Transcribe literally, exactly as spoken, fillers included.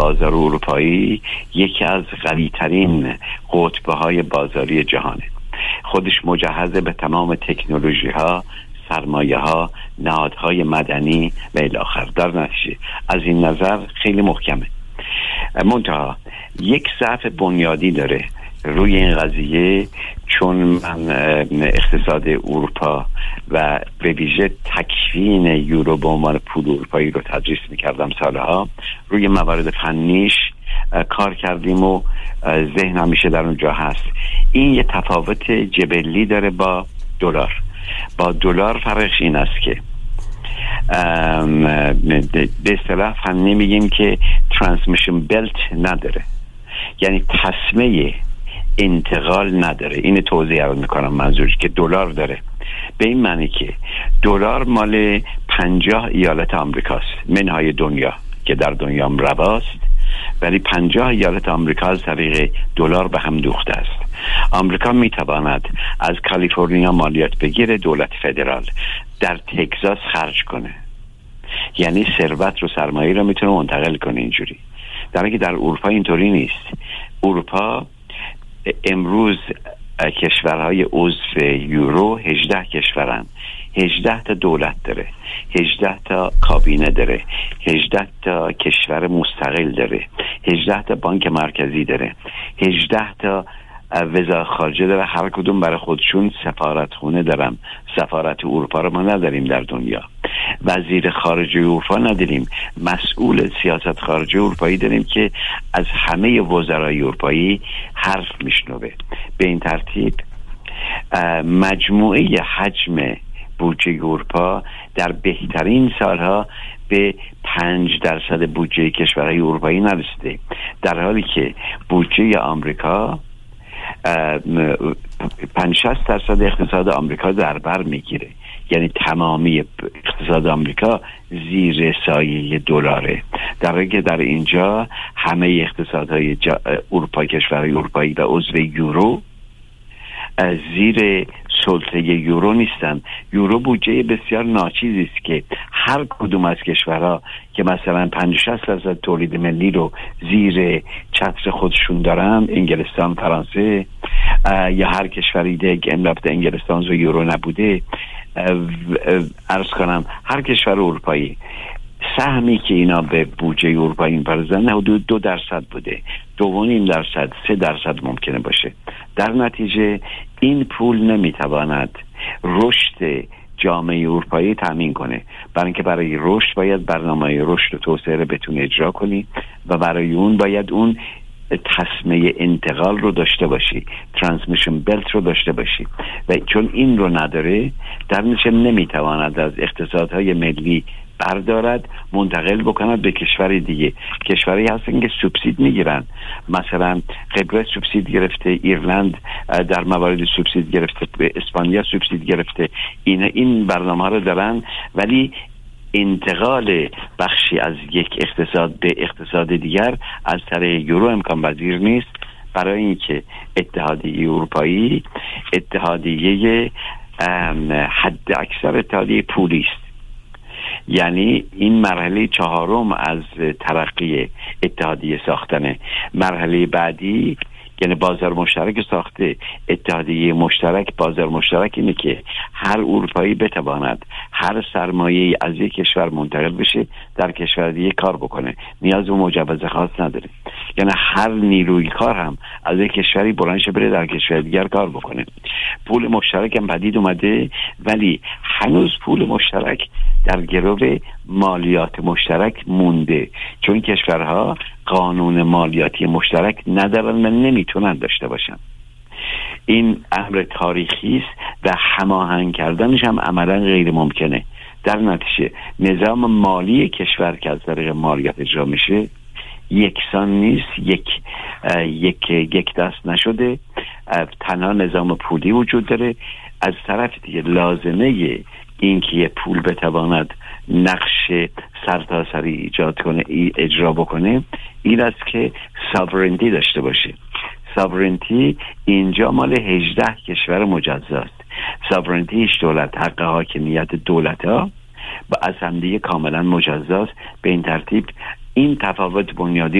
بازار اروپایی یکی از قوی‌ترین قطب‌های بازاری جهانه. خودش مجهز به تمام تکنولوژی‌ها، سرمایه‌ها، نهادهای مدنی و الی آخر. در نتیجه از این نظر خیلی محکمه. منتها یک ضعف بنیادی داره روی این قضیه، چون من اقتصاد اروپا و به ویژه تکوین یورو به عنوان پول اروپایی رو تدریس میکردم سالها، روی موارد فنیش کار کردیم و ذهن همیشه در اونجا هست. این یه تفاوت جبلی داره با دلار. با دلار فرقش این است که به اصطلاح فنی میگیم که ترانسمیشن بلت نداره، یعنی تسمه انتقال نداره. این توضیح رو میکنم منظورش که دلار داره، به این معنی که دلار مال پنجاه ایالت آمریکاست منهای دنیا که در دنیا هم رواست، ولی پنجاه ایالت آمریکا از طریق دلار به هم دوخته است. آمریکا میتواند از کالیفرنیا مالیات بگیره، دولت فدرال در تگزاس خرج کنه، یعنی ثروت رو، سرمایه رو میتونه منتقل کنه اینجوری، در حالی که در اروپا اینطوری نیست. اروپا امروز کشورهای عضو یورو هجده کشورن، هجده تا دولت داره، هجده تا کابینه داره، هجده تا کشور مستقل داره، هجده تا بانک مرکزی داره، هجده تا وزارت خارجه داره، هر کدوم برای خودشون سفارتخونه دارن. سفارت اروپا رو ما نداریم در دنیا، وزیر خارجه اروپا نداریم، مسئول سیاست خارجه اروپایی داریم که از همه وزرای اروپایی حرف میشنوه. به این ترتیب مجموعه حجم بودجه اروپا در بهترین سالها به پنج درصد بودجه کشورهای اروپایی نرسیده، در حالی که بودجه آمریکا پنج شصت درصد اقتصاد آمریکا در بر میگیره، یعنی تمامی اقتصاد آمریکا زیر سایه دلاره، در حالی که در اینجا همه اقتصادهای اروپا، کشورهای اروپایی و عضو یورو زیر سلطه یورو نیستن. یورو بودجه بسیار ناچیزی است که هر کدوم از کشورها که مثلا پنجاه شصت درصد تولید ملی رو زیر چتر خودشون دارن، انگلستان، فرانسه یا هر کشوری دیگه که املت انگلستان و یورو نبوده، عرض کنم هر کشور اروپایی سهمی که اینا به بودجه اروپایی می‌پردازن حدود دو درصد بوده، دو و نیم درصد، سه درصد ممکنه باشه. در نتیجه این پول نمیتواند رشد جامعه اروپایی تامین کنه، برای اینکه برای رشد باید برنامه رشد و توسعه رو بتونه اجرا کنی و برای اون باید اون تسمه انتقال رو داشته باشی، ترانسمیشن بلت رو داشته باشی، و چون این رو نداره در نتیجه نمیتواند از اقتصادهای ملی بردارد منتقل بکند به کشور دیگه. کشوری هستن که سوبسید میگیرن، مثلا قبرس سوبسید گرفته، ایرلند در موارد سوبسید گرفته، به اسپانیا سوبسید گرفته، این این برنامه رو دارن، ولی انتقال بخشی از یک اقتصاد به اقتصاد دیگر از طریق یورو امکان پذیر نیست، برای اینکه اتحادیه اروپایی اتحادیه حد اکثر اتحادیه پولی است. یعنی این مرحله چهارم از ترقی اتحادیه ساختنه. مرحله بعدی یعنی بازار مشترک ساخته. اتحادیه مشترک، بازار مشترک اینه که هر اروپایی بتواند هر سرمایه‌ای از یک کشور منتقل بشه در کشور دیگه کار بکنه، نیاز به مجوز خاص نداره. یعنی هر نیروی کار هم از یک کشوری بلند شه بره در کشور دیگر کار بکنه. پول مشترک هم پدید اومده، ولی هنوز پول مشترک در گرو مالیات مشترک مونده، چون کشورها قانون مالیاتی مشترک ندارن و نمیتونن داشته باشن. این امر تاریخی است و هماهنگ کردنش هم عملا غیر ممکنه. در نتیجه نظام مالی کشور که از طریق مالیات اجرا میشه یکسان نیست، یک یک یک دست نشده. تنها نظام پولی وجود داره، از طرف دیگه لازمه این که یه پول بتواند نقش سرتاسری ایجاد کنه، اجرا بکنه، این است که ساورنتی داشته باشه. ساورنتی اینجا مال هجده کشور مجزاست. ساورنتی هیچ دولت حق حاکمیت دولت ها و از همدیگه کاملا مجزاست. به این ترتیب این تفاوت بنیادی